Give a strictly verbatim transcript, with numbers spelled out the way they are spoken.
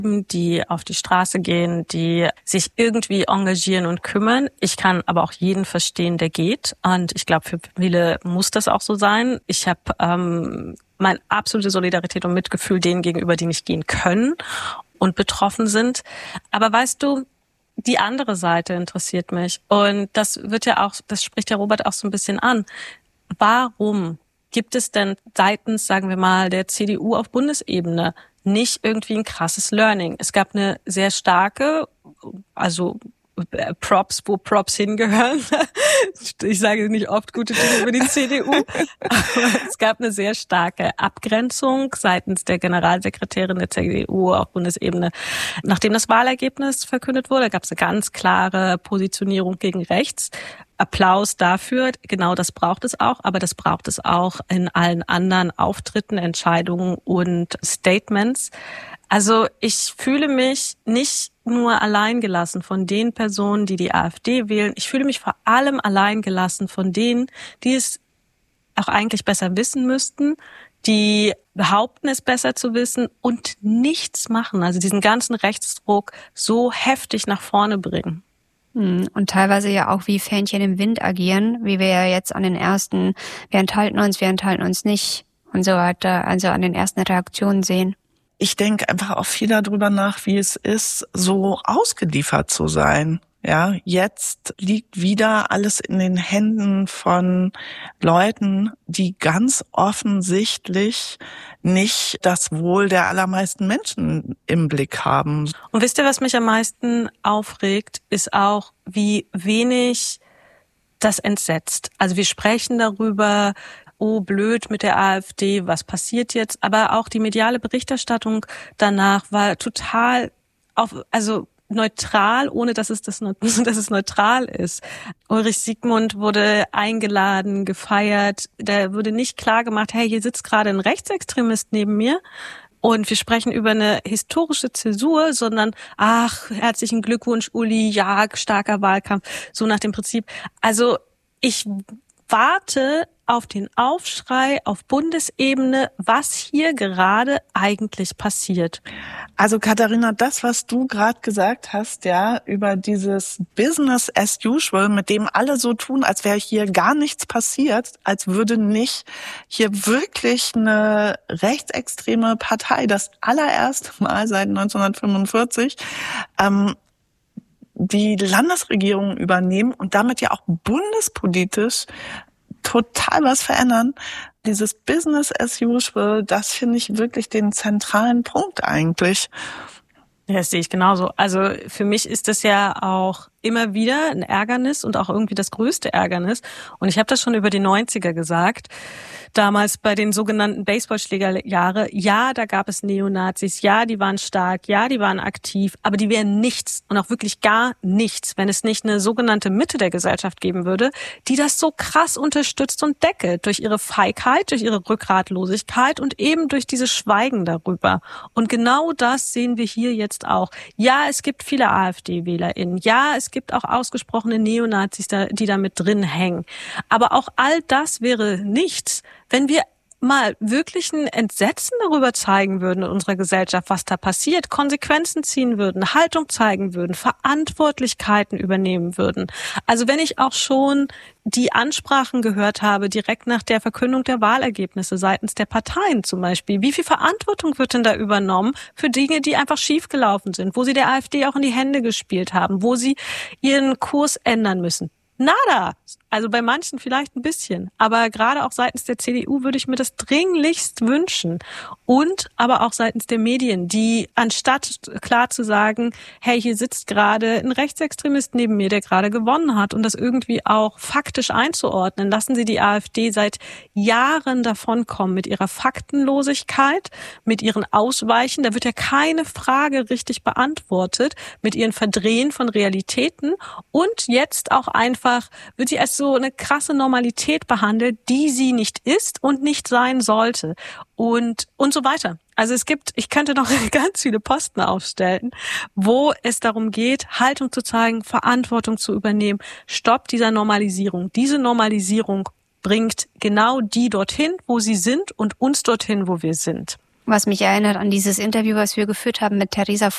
die auf die Straße gehen, die sich irgendwie engagieren und kümmern. Ich kann aber auch jeden verstehen, der geht. Und ich glaube, für viele muss das auch so sein. Ich habe ähm, meine absolute Solidarität und Mitgefühl denen gegenüber, die nicht gehen können und betroffen sind. Aber weißt du, die andere Seite interessiert mich. Und das wird ja auch, das spricht ja Robert auch so ein bisschen an. Warum gibt es denn seitens, sagen wir mal, der C D U auf Bundesebene nicht irgendwie ein krasses Learning? Es gab eine sehr starke, also Props, wo Props hingehören. Ich sage nicht oft gute Dinge über die C D U, aber es gab eine sehr starke Abgrenzung seitens der Generalsekretärin der C D U auf Bundesebene. Nachdem das Wahlergebnis verkündet wurde, gab es eine ganz klare Positionierung gegen rechts. Applaus dafür, genau das braucht es auch, aber das braucht es auch in allen anderen Auftritten, Entscheidungen und Statements. Also ich fühle mich nicht nur alleingelassen von den Personen, die die AfD wählen. Ich fühle mich vor allem alleingelassen von denen, die es auch eigentlich besser wissen müssten, die behaupten, es besser zu wissen und nichts machen. Also diesen ganzen Rechtsdruck so heftig nach vorne bringen. Und teilweise ja auch wie Fähnchen im Wind agieren, wie wir ja jetzt an den ersten, wir enthalten uns, wir enthalten uns nicht und so weiter, also an den ersten Reaktionen sehen. Ich denke einfach auch viel darüber nach, wie es ist, so ausgeliefert zu sein. Ja, jetzt liegt wieder alles in den Händen von Leuten, die ganz offensichtlich nicht das Wohl der allermeisten Menschen im Blick haben. Und wisst ihr, was mich am meisten aufregt, ist auch, wie wenig das entsetzt. Also wir sprechen darüber, oh, blöd mit der AfD, was passiert jetzt? Aber auch die mediale Berichterstattung danach war total auf, also neutral, ohne dass es das, dass es neutral ist. Ulrich Siegmund wurde eingeladen, gefeiert. Da wurde nicht klar gemacht, hey, hier sitzt gerade ein Rechtsextremist neben mir. Und wir sprechen über eine historische Zäsur, sondern, ach, herzlichen Glückwunsch, Uli, ja, starker Wahlkampf, so nach dem Prinzip. Also ich warte auf den Aufschrei auf Bundesebene, was hier gerade eigentlich passiert. Also Katharina, das, was du gerade gesagt hast, ja, über dieses Business as usual, mit dem alle so tun, als wäre hier gar nichts passiert, als würde nicht hier wirklich eine rechtsextreme Partei das allererste Mal seit neunzehnhundertfünfundvierzig ähm, die Landesregierung übernehmen und damit ja auch bundespolitisch total was verändern. Dieses Business as usual, das finde ich wirklich den zentralen Punkt eigentlich. Ja, das sehe ich genauso. Also für mich ist das ja auch immer wieder ein Ärgernis und auch irgendwie das größte Ärgernis. Und ich habe das schon über die neunziger gesagt. Damals bei den sogenannten Baseballschlägerjahre, ja, da gab es Neonazis, ja, die waren stark, ja, die waren aktiv, aber die wären nichts und auch wirklich gar nichts, wenn es nicht eine sogenannte Mitte der Gesellschaft geben würde, die das so krass unterstützt und deckelt durch ihre Feigheit, durch ihre Rückgratlosigkeit und eben durch dieses Schweigen darüber. Und genau das sehen wir hier jetzt auch. Ja, es gibt viele AfD-WählerInnen, ja, es gibt auch ausgesprochene Neonazis, die da mit drin hängen. Aber auch all das wäre nichts, wenn wir mal wirklich ein Entsetzen darüber zeigen würden in unserer Gesellschaft, was da passiert, Konsequenzen ziehen würden, Haltung zeigen würden, Verantwortlichkeiten übernehmen würden. Also wenn ich auch schon die Ansprachen gehört habe, direkt nach der Verkündung der Wahlergebnisse seitens der Parteien zum Beispiel, wie viel Verantwortung wird denn da übernommen für Dinge, die einfach schiefgelaufen sind, wo sie der AfD auch in die Hände gespielt haben, wo sie ihren Kurs ändern müssen? Nada. Also bei manchen vielleicht ein bisschen. Aber gerade auch seitens der C D U würde ich mir das dringlichst wünschen. Und aber auch seitens der Medien, die anstatt klar zu sagen, hey, hier sitzt gerade ein Rechtsextremist neben mir, der gerade gewonnen hat und das irgendwie auch faktisch einzuordnen, lassen sie die AfD seit Jahren davonkommen mit ihrer Faktenlosigkeit, mit ihren Ausweichen. Da wird ja keine Frage richtig beantwortet, mit ihren Verdrehen von Realitäten und jetzt auch einfach wird sie als so eine krasse Normalität behandelt, die sie nicht ist und nicht sein sollte und und so weiter. Also es gibt, ich könnte noch ganz viele Posten aufstellen, wo es darum geht, Haltung zu zeigen, Verantwortung zu übernehmen, Stopp dieser Normalisierung. Diese Normalisierung bringt genau die dorthin, wo sie sind und uns dorthin, wo wir sind. Was mich erinnert an dieses Interview, was wir geführt haben mit Theresa